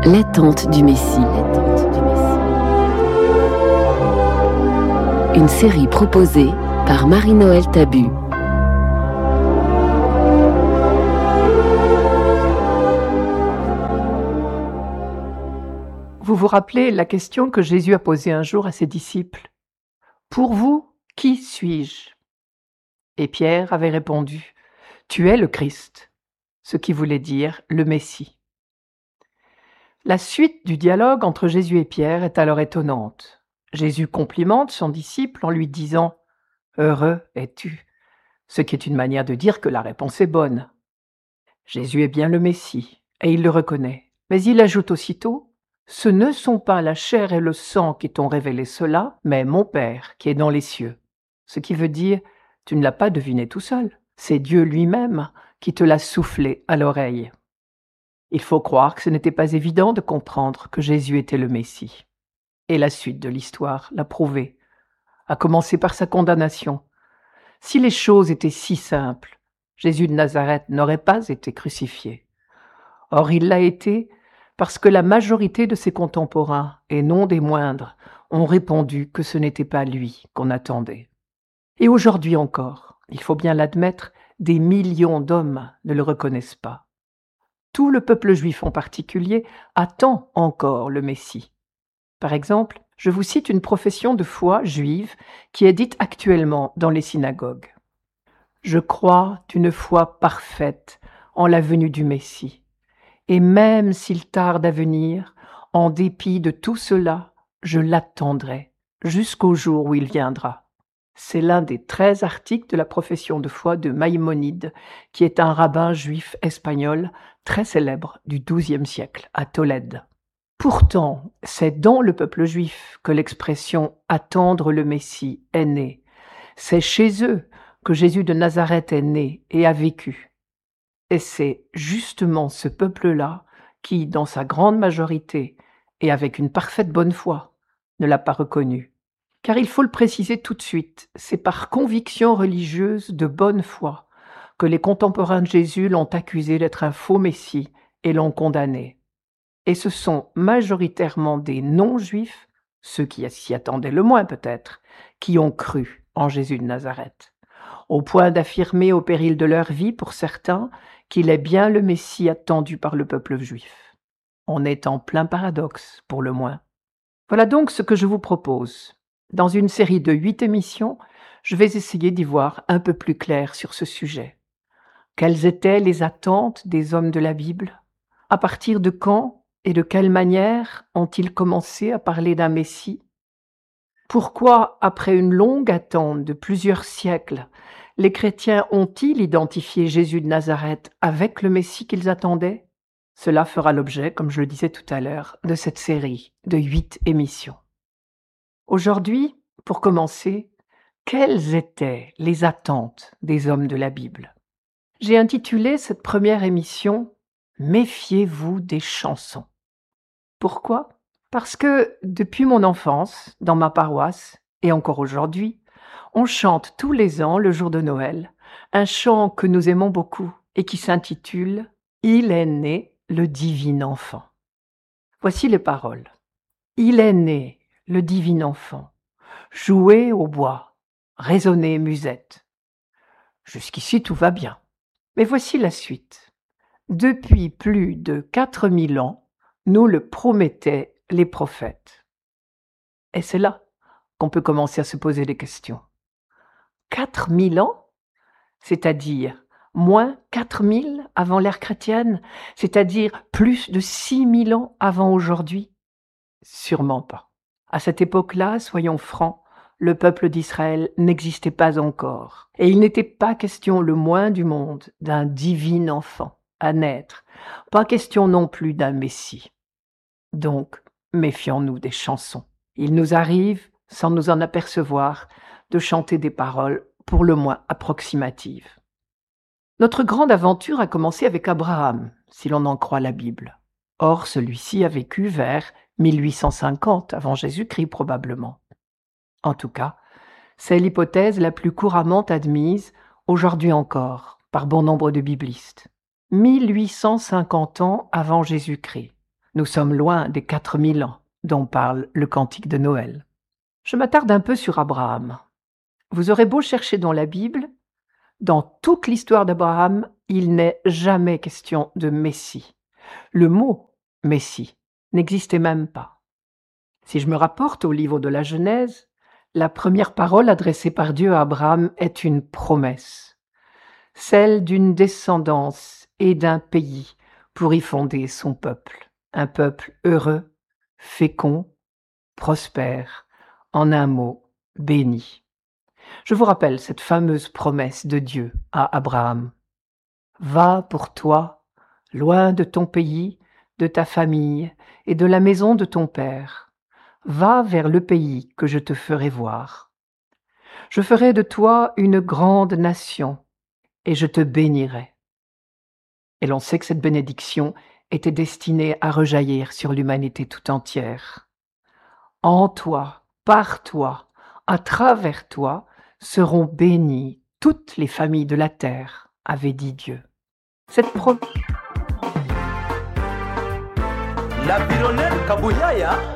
L'attente du Messie. Une série proposée par Marie-Noël Tabu. Vous vous rappelez la question que Jésus a posée un jour à ses disciples ? « Pour vous, qui suis-je » Et Pierre avait répondu : « Tu es le Christ », ce qui voulait dire le Messie. La suite du dialogue entre Jésus et Pierre est alors étonnante. Jésus complimente son disciple en lui disant « Heureux es-tu », ce qui est une manière de dire que la réponse est bonne. Jésus est bien le Messie, et il le reconnaît. Mais il ajoute aussitôt « Ce ne sont pas la chair et le sang qui t'ont révélé cela, mais mon Père qui est dans les cieux ». Ce qui veut dire « Tu ne l'as pas deviné tout seul, c'est Dieu lui-même qui te l'a soufflé à l'oreille ». Il faut croire que ce n'était pas évident de comprendre que Jésus était le Messie. Et la suite de l'histoire l'a prouvé, à commencer par sa condamnation. Si les choses étaient si simples, Jésus de Nazareth n'aurait pas été crucifié. Or, il l'a été parce que la majorité de ses contemporains, et non des moindres, ont répondu que ce n'était pas lui qu'on attendait. Et aujourd'hui encore, il faut bien l'admettre, des millions d'hommes ne le reconnaissent pas. Tout le peuple juif en particulier attend encore le Messie. Par exemple, je vous cite une profession de foi juive qui est dite actuellement dans les synagogues. « Je crois d'une foi parfaite en la venue du Messie. Et même s'il tarde à venir, en dépit de tout cela, je l'attendrai jusqu'au jour où il viendra. » C'est l'un des 13 articles de la profession de foi de Maïmonide, qui est un rabbin juif espagnol très célèbre du XIIe siècle, à Tolède. Pourtant, c'est dans le peuple juif que l'expression « attendre le Messie » est née. C'est chez eux que Jésus de Nazareth est né et a vécu. Et c'est justement ce peuple-là qui, dans sa grande majorité, et avec une parfaite bonne foi, ne l'a pas reconnu. Car il faut le préciser tout de suite, c'est par conviction religieuse de bonne foi que les contemporains de Jésus l'ont accusé d'être un faux Messie et l'ont condamné. Et ce sont majoritairement des non-juifs, ceux qui s'y attendaient le moins peut-être, qui ont cru en Jésus de Nazareth, au point d'affirmer au péril de leur vie pour certains qu'il est bien le Messie attendu par le peuple juif. On est en plein paradoxe, pour le moins. Voilà donc ce que je vous propose. Dans une série de 8 émissions, je vais essayer d'y voir un peu plus clair sur ce sujet. Quelles étaient les attentes des hommes de la Bible ? À partir de quand et de quelle manière ont-ils commencé à parler d'un Messie ? Pourquoi, après une longue attente de plusieurs siècles, les chrétiens ont-ils identifié Jésus de Nazareth avec le Messie qu'ils attendaient ? Cela fera l'objet, comme je le disais tout à l'heure, de cette série de 8 émissions. Aujourd'hui, pour commencer, quelles étaient les attentes des hommes de la Bible ? J'ai intitulé cette première émission « Méfiez-vous des chansons ». Pourquoi ? Parce que depuis mon enfance, dans ma paroisse, et encore aujourd'hui, on chante tous les ans, le jour de Noël, un chant que nous aimons beaucoup et qui s'intitule « Il est né le divin enfant ». Voici les paroles. « Il est né le divin enfant, jouer au bois, résonner musette. » Jusqu'ici, tout va bien. Mais voici la suite. Depuis plus de 4000 ans, nous le promettaient les prophètes. Et c'est là qu'on peut commencer à se poser des questions. 4000 ans, c'est-à-dire moins 4000 avant l'ère chrétienne, c'est-à-dire plus de 6000 ans avant aujourd'hui ? Sûrement pas. À cette époque-là, soyons francs, le peuple d'Israël n'existait pas encore. Et il n'était pas question le moins du monde d'un divin enfant à naître. Pas question non plus d'un Messie. Donc, méfions-nous des chansons. Il nous arrive, sans nous en apercevoir, de chanter des paroles pour le moins approximatives. Notre grande aventure a commencé avec Abraham, si l'on en croit la Bible. Or, celui-ci a vécu vers 1850 avant Jésus-Christ probablement. En tout cas, c'est l'hypothèse la plus couramment admise, aujourd'hui encore, par bon nombre de biblistes. 1850 ans avant Jésus-Christ. Nous sommes loin des 4000 ans dont parle le cantique de Noël. Je m'attarde un peu sur Abraham. Vous aurez beau chercher dans la Bible, dans toute l'histoire d'Abraham, il n'est jamais question de Messie. Le mot Messie n'existait même pas. Si je me rapporte au livre de la Genèse, la première parole adressée par Dieu à Abraham est une promesse, celle d'une descendance et d'un pays pour y fonder son peuple, un peuple heureux, fécond, prospère, en un mot, béni. Je vous rappelle cette fameuse promesse de Dieu à Abraham. Va pour toi, loin de ton pays, de ta famille et de la maison de ton père. Va vers le pays que je te ferai voir. Je ferai de toi une grande nation et je te bénirai. Et l'on sait que cette bénédiction était destinée à rejaillir sur l'humanité tout entière. En toi, par toi, à travers toi, seront bénies toutes les familles de la terre, avait dit Dieu. Cette promesse La Bironelle Kabuyaya